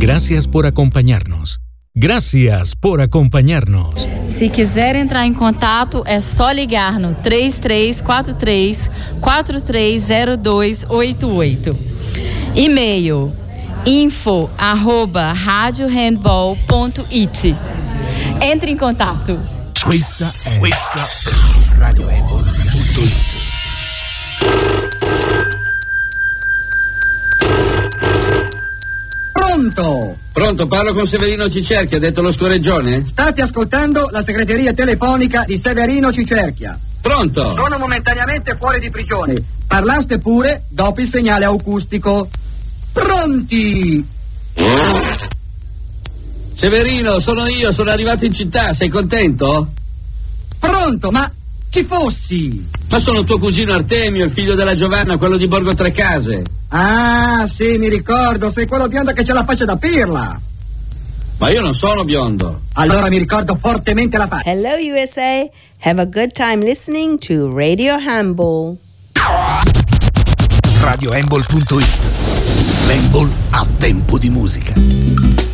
Gracias por acompañarnos. Gracias por acompañarnos. Se quiser entrar em contato, é só ligar no 3343-430288. E-mail info@radiohandball.it. Entre em contato. Questa è radiohandball.it. Pronto, parlo con Severino Cicerchia, ha detto lo scoreggione? State ascoltando la segreteria telefonica di Severino Cicerchia. Pronto? Sono momentaneamente fuori di prigione. Parlaste pure dopo il segnale acustico. Pronti? Severino, sono io, sono arrivato in città, sei contento? Pronto, ma chi fossi? Ma sono tuo cugino Artemio, il figlio della Giovanna, quello di Borgo Trecase. Ah, sì, mi ricordo, sei quello biondo che c'ha la faccia da pirla. Ma io non sono biondo. Allora mi ricordo fortemente la faccia. Hello USA, have a good time listening to Radio Handball. radiohandball.it. Handball a tempo di musica.